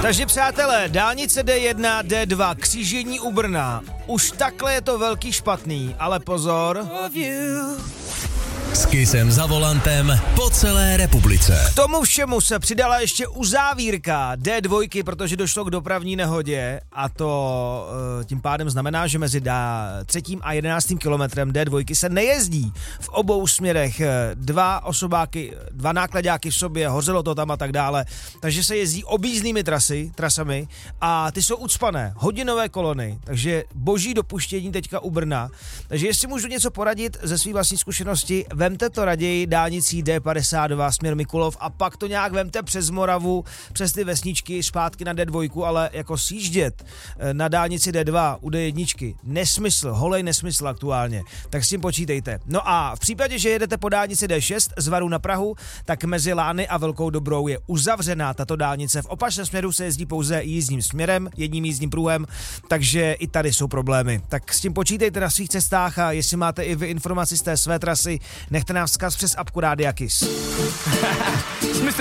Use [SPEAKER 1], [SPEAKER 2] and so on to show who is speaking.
[SPEAKER 1] Takže přátelé, dálnice D1, D2, křížení u Brna. Už takhle je to velký špatný, ale pozor.
[SPEAKER 2] S Kissem za volantem po celé republice.
[SPEAKER 1] K tomu všemu se přidala ještě uzávírka D2, protože došlo k dopravní nehodě a to tím pádem znamená, že mezi 3. a 11. kilometrem D2 se nejezdí v obou směrech. Dva nákladáky v sobě, hořelo to tam a tak dále, takže se jezdí objízdnými trasami a ty jsou ucpané, hodinové kolony, takže boží dopuštění teďka u Brna. Takže jestli můžu něco poradit ze svý vlastní zkušenosti, vemte to raději dálnicí D52 směr Mikulov a pak to nějak vemte přes Moravu, přes ty vesničky, zpátky na D2, ale jako sjíždět na dálnici D2 u D1, nesmysl, holej nesmysl aktuálně, tak s tím počítejte. No a v případě, že jedete po dálnici D6 z Varu na Prahu, tak mezi Lány a Velkou Dobrou je uzavřená tato dálnice. V opačném směru se jezdí pouze jízdním směrem, jedním jízdním pruhem, takže i tady jsou problémy. Tak s tím počítejte na svých cestách a jestli máte i vy informaci z té své trasy, nechte nám vzkaz přes apku Rádia Kiss.